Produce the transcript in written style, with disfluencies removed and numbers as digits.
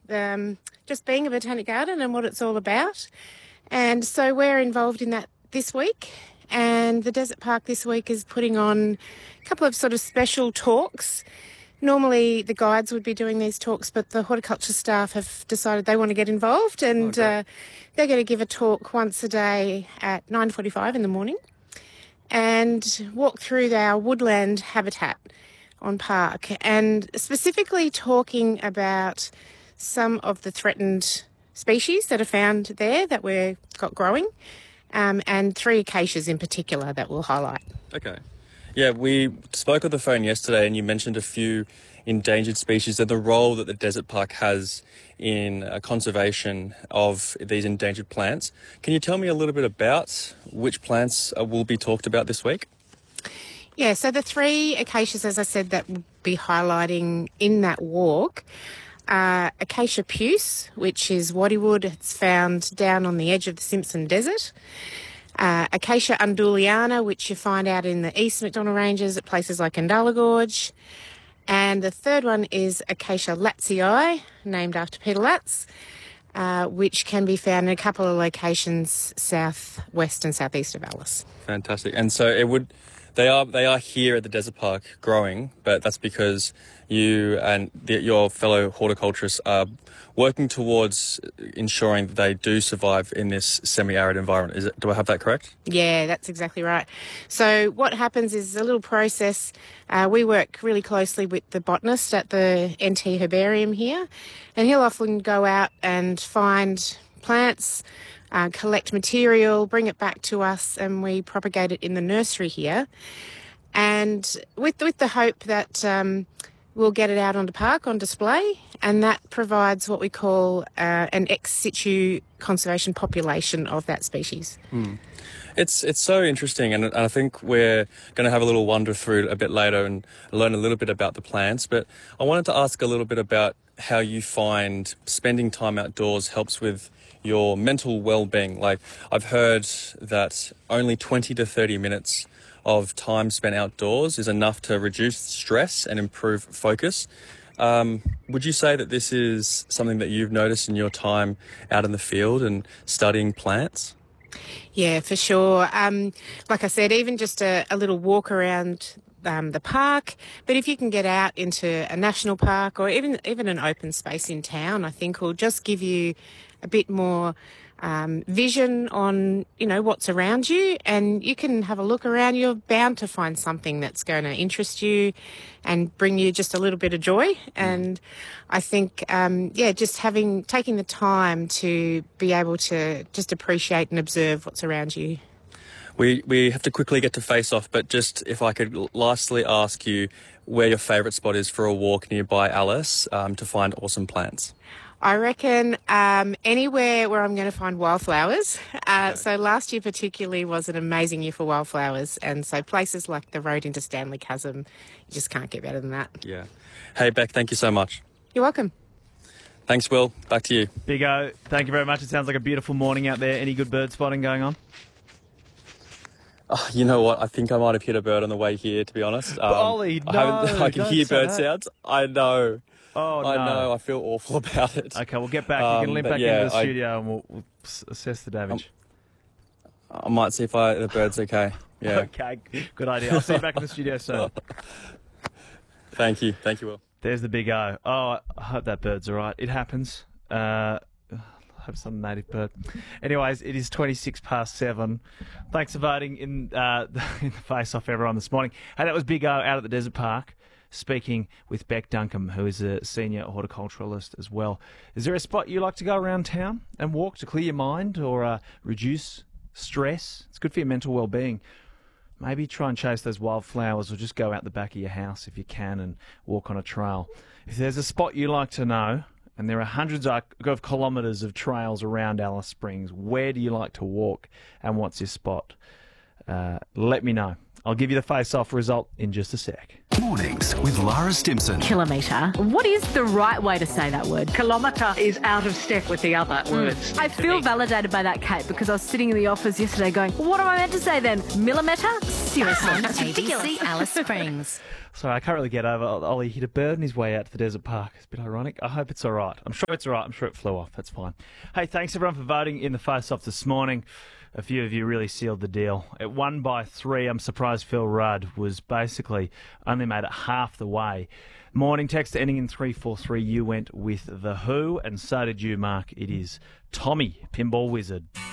just being a botanic garden and what it's all about. And so we're involved in that this week. And the Desert Park this week is putting on a couple of sort of special talks. Normally the guides would be doing these talks, but the horticulture staff have decided they want to get involved, and they're going to give a talk once a day at 9:45 in the morning and walk through our woodland habitat on Park, and specifically talking about some of the threatened species that are found there that we've got growing. And 3 acacias in particular that we'll highlight. Okay. Yeah, we spoke on the phone yesterday and you mentioned a few endangered species and the role that the Desert Park has in conservation of these endangered plants. Can you tell me a little bit about which plants will be talked about this week? Yeah, so the 3 acacias, as I said, that we'll be highlighting in that walk, Acacia puce, which is waddywood. It's found down on the edge of the Simpson Desert. Acacia unduliana, which you find out in the East McDonnell Ranges at places like Andala Gorge. And the third one is Acacia latzii, named after Peter Latz, which can be found in a couple of locations southwest and southeast of Alice. Fantastic. And so they are here at the Desert Park growing, but that's because you and your fellow horticulturists are working towards ensuring that they do survive in this semi-arid environment. Do I have that correct? Yeah, that's exactly right. So what happens is a little process. We work really closely with the botanist at the NT Herbarium here, and he'll often go out and find plants, collect material, bring it back to us, and we propagate it in the nursery here. And with the hope that we'll get it out onto Park on display, and that provides what we call an ex situ conservation population of that species. It's so interesting, and I think we're going to have a little wander through a bit later and learn a little bit about the plants, but I wanted to ask a little bit about how you find spending time outdoors helps with your mental well-being. Like, I've heard that only 20 to 30 minutes of time spent outdoors is enough to reduce stress and improve focus. Would you say that this is something that you've noticed in your time out in the field and studying plants? Yeah, for sure. Like I said, even just a little walk around the park, but if you can get out into a national park or even an open space in town, I think will just give you a bit more vision on, what's around you, and you can have a look around. You're bound to find something that's going to interest you and bring you just a little bit of joy. And I think, just taking the time to be able to just appreciate and observe what's around you. We have to quickly get to Face Off, but just if I could lastly ask you where your favourite spot is for a walk nearby Alice to find awesome plants. I reckon anywhere where I'm going to find wildflowers. So last year particularly was an amazing year for wildflowers, and so places like the road into Stanley Chasm, you just can't get better than that. Yeah. Hey, Beck, thank you so much. You're welcome. Thanks, Will. Back to you. Big O, thank you very much. It sounds like a beautiful morning out there. Any good bird spotting going on? You know what? I think I might have hit a bird on the way here, to be honest. Ollie, no, I can hear bird sounds. I know. Oh, I no. know. I feel awful about it. Okay, we'll get back. You can limp back into the studio and we'll assess the damage. I might see if the bird's okay. Yeah. Okay, good idea. I'll see you back in the studio soon. Thank you. Thank you, Will. There's the big O. Oh, I hope that bird's all right. It happens. I hope some native bird. Anyways, it is 7:26. Thanks for voting in the face-off, everyone, this morning. Hey, that was Big O out at the Desert Park, speaking with Beck Duncombe, who is a senior horticulturalist as well. Is there a spot you like to go around town and walk to clear your mind or reduce stress? It's good for your mental well-being. Maybe try and chase those wildflowers or just go out the back of your house if you can and walk on a trail. If there's a spot you like to know, and there are hundreds of kilometres of trails around Alice Springs, where do you like to walk and what's your spot? Let me know. I'll give you the face-off result in just a sec. Mornings with Lara Stimson. Kilometre. What is the right way to say that word? Kilometre is out of step with the other words. I feel validated by that, Kate, because I was sitting in the office yesterday going, what am I meant to say then? Millimetre? Seriously, that's ridiculous. ABC Alice Springs. Sorry, I can't really get over Ollie hit a bird on his way out to the desert park. It's a bit ironic. I hope it's all right. I'm sure it's all right. I'm sure it flew off. That's fine. Hey, thanks everyone for voting in the face-off this morning. A few of you really sealed the deal. It won by 3. I'm surprised Phil Rudd was basically only made it half the way. Morning text ending in 343. You went with The Who, and so did you, Mark. It is Tommy, Pinball Wizard.